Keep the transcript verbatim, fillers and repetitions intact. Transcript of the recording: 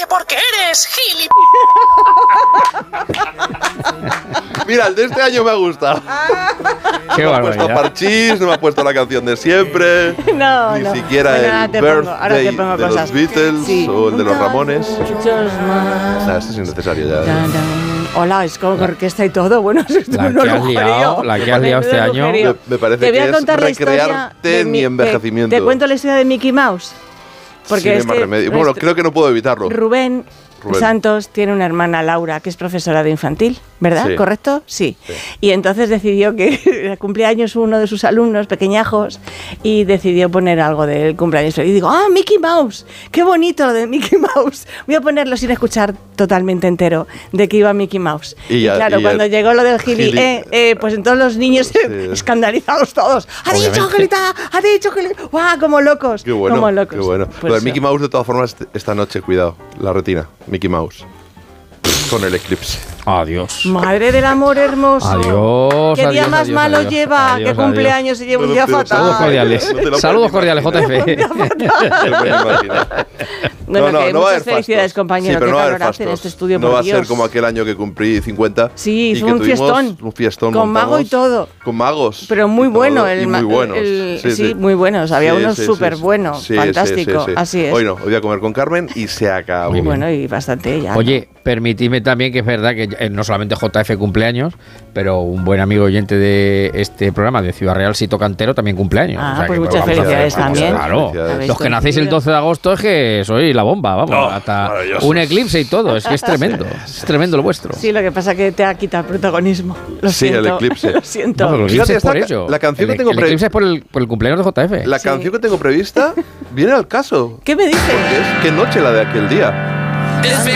nadie porque eres gili. Mira, el de este año me ha gustado. Qué no me ha puesto barbaridad. Parchís, no me ha puesto la canción de siempre. No, Ni no. siquiera Bueno, el ahora te pongo- ahora te birthday pongo de cosas. los Beatles Sí. o el de los Ramones. Muchos más. Nah, este es innecesario ya. Dan, dan. Hola, es con orquesta y todo. Bueno, es La un que has lujerío. liado, la que has liado este Menudo año. lujerío. Me- me parece Te voy que a es contar la historia recrearte de en mi mi- envejecimiento. Te, te cuento la historia de Mickey Mouse. Porque Sin es más que remedio. Bueno, nuestro- creo que no puedo evitarlo. Rubén, Rubén. Santos tiene una hermana, Laura, que es profesora de infantil, ¿verdad? Sí. ¿Correcto? Sí. Sí. Y entonces decidió que cumpleaños uno de sus alumnos pequeñajos y decidió poner algo del cumpleaños. Y digo, ¡ah, Mickey Mouse! ¡Qué bonito lo de Mickey Mouse! Voy a ponerlo sin escuchar totalmente entero de que iba Mickey Mouse. Y Y, ya- claro, y cuando el- llegó lo del gili, gili- eh, eh, pues entonces los niños Sí. escandalizados todos. ¡Ha dicho Obviamente. Angelita! ¡Ha dicho Angelita! ¡Guau! Como locos. Qué bueno, como locos. qué bueno. Pues Lo de sí. Mickey Mouse, de todas formas, est- esta noche, cuidado, la retina, Mickey Mouse. Con el eclipse. Adiós. Madre del amor hermoso. Adiós, ¿Qué día adiós, más adiós, malo adiós, lleva? adiós, ¿Qué cumpleaños se lleva un No día te lo- fatal? Saludos cordiales. No te lo Saludos puedes cordiales, J imaginar. F. No me puedo imaginar. Bueno, no, no, que no va a haber muchas felicidades, fastos. compañero. Sí, pero Qué no va a haber calor hace en fastos. este estudio, No por va a ser Dios. como aquel año que cumplí cincuenta. Sí, y fue que un tuvimos fiestón. Un fiestón. Con mago y montamos todo. Con magos. Pero muy y todo, bueno. El, y ma- muy buenos. el- sí, sí, muy buenos. Había Sí, uno sí, súper sí, bueno. sí, sí, fantástico. sí, sí. Así es. Hoy no, hoy voy a comer con Carmen y se acabó. Muy bien. Bueno, y bastante ya. Oye, permitidme también que es verdad que eh, no solamente J F cumpleaños, pero un buen amigo oyente de este programa de Ciudad Real, Sito Cantero, también cumpleaños. Ah, O sea pues que, muchas vamos a ver, felicidades vamos a ver, también. Claro. Felicidades. Los que nacéis el doce de agosto es que sois la bomba, vamos. Oh, hasta maravillosos. un eclipse y todo. Es que es tremendo. Es tremendo lo vuestro. Sí, lo que pasa es que te ha quitado el protagonismo. Lo Sí, el siento. eclipse. Lo siento. No, pero el Fíjate, eclipse es por esta- ello. la canción el, que tengo el pre- eclipse es por el, por el cumpleaños de J F. La Sí. canción que tengo prevista viene al caso. ¿Qué me dices? Porque es qué noche la de aquel día.